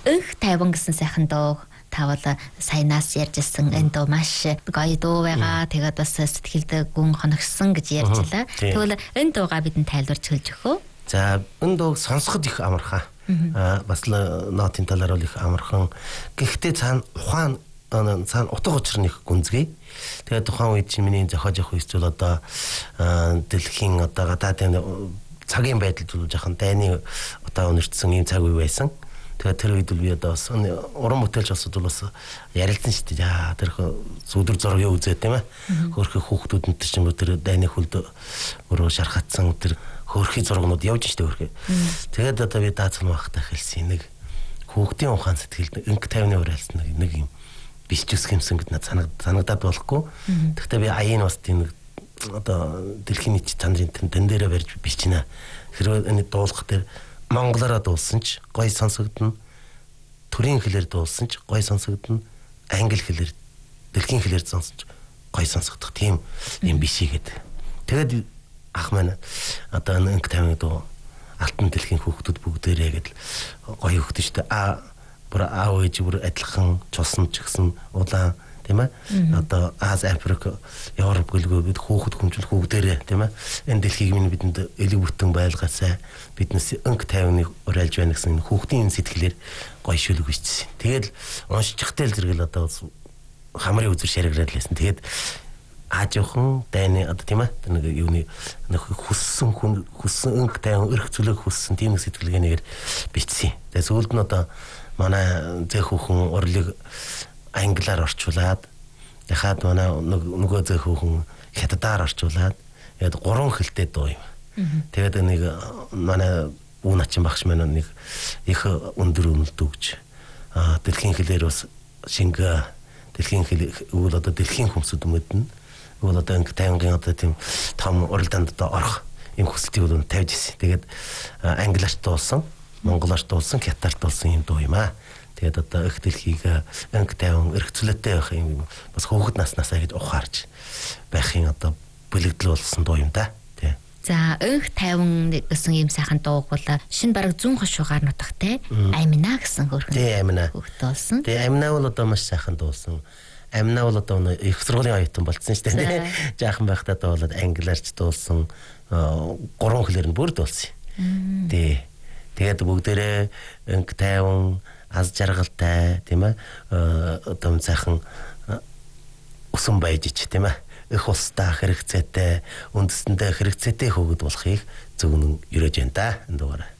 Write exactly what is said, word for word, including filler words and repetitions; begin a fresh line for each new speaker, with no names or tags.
Өнх тайван гэсэн сайхан дуу тавал сайнаас ярьжсэн энэ дуу маш гоё дуу байгаа. Тэгээд бас сэтгэлд гүн хоногсон гэж ярьжлаа. Тэгвэл энэ дуугаа бидэнд тайлбарч хэлж өгөө.
За энэ дууг сонсоход их амархан. Аа бас л нотын талаар бол их амархан. Гэхдээ цаана ухаан цаана утга учир нь их гүнзгий. Тэгээд тухайн үед чинь миний зохиож явах зүйл одоо дэлхийн одоо гадаадын цагийн байдал зүйл жоохон дайны одоо өнөртсөн ийм цаг үе байсан. Тэгээд тэр үед би одоо бас уран бүтээлч болсод бол бас ярилцсан шүү дээ. Яа тэр зүудэр зургийг үзээд тийм ээ. Хөөрхөн хүүхдүүдэд чинь тэр дайны хөлд өөрөө шархацсан тэр хөөрхий зургнууд явж штэ хөөрхий. Тэгээд одоо би даацхан багтаа хэлсэн нэг хүүхдийн ухаан сэтгэлд инк тайвны урайлсан нэг юм биш зүсх юмсан гэд надад санагдаад болохгүй. Тэгтээ би аяын бас тийм одоо дэлхийн нийт чанарын тэн дээрээ барьж бичнэ. Хэрвээ энэ дуулах дээр монголоор дуулсан ч гоё сонсогдно. Төрийн хэлээр дуулсан ч гоё сонсогдно. Англи хэлээр дэлхийн хэлээр сонссон ч гоё сонсогдох тийм юм бишийгээд. Тэгээд ах маань одоо нэг тайван дуу алтан дэлхийн хүүхдүүд бүгдээрээ гэдэл гоё хөхдөж штэ. А бүр аав ээж бүр адилхан цусан ч гэсэн улаан тийм ээ. Одоо Аз Африк Европ гэлгүй бид хүүхэд хүмжил хүүхдэрээ тийм ээ. Энэ дэлхийг минь бидэнд элэг бүтэн байлгаасаа биднээс өнг тайвныг урайлж байна гэсэн хүүхдийн сэтгэлээр гоё шүлэг бичсэн. Тэгээд уншчихтай л зэрэгэл одоо хамрын үзэр шаргираад лээсэн. Тэгээд аажхан дайны одоо тийм ээ. Нэг юуны нэг хүссэн хүн хүссэн өнг тайван өрх зүлэг хүссэн тийм нэг сэтгэлгээгээр бичсэн. Тэгээд сүүлд нь одоо манай зэх хүүхэн урлыг англиар орчуулад яхаад манай нөгөө зөх хүүхэн хятадаар орчуулад яг гурван хэлтэй дуу юм. Тэгээд нэг манай үн ачин багш маань нэг их өндөр үнэлт өгч аа дэлхийн хэлээр бас шингэ дэлхийн хэл үйл одоо дэлхийн хүмсэд мэднэ. Үйл одоо инг тайвангийн одоо тийм том уралдаанд одоо орох юм хүсэлтийг бол тавьж ирсэн. Тэгээд англиарт дуулсан, монголоор дуулсан, хятадаар дуулсан юм дуу юм аа. Тэгээд одоо их дэлхийг анги тайван эрхцүүлэлтэй байх юм бас хөөхд наснасаа гэж ухаарч байхын одоо бэлэгдэл болсон дуу юм да. Тий.
За анги тайван гэсэн ийм сайхан дууг бол шинэ бараг зүүн хошуугаар нутагтай Амина гэсэн хөрхөн.
Тий Амина.
Хөгтүүлсэн.
Тий Амина бол одоо маш сайхан дуусан. Амина бол одоо их сургуулийн оюутан болцсон шүү дээ. Жаахан байхдаа дуулаад англиарч дуулсан гурван хэлээр нь бүр дуулсан. Тий. Тэгээд бүгдээрээ анги тайван аз жаргалтай тийм ээ одоо сайхан усан байж ч тийм ээ их устдаа хэрэгцээтэй үндэстэндээ хэрэгцээтэй хөвгөд болохыг зөвнөн өрөөж байна да энэ дугаараа.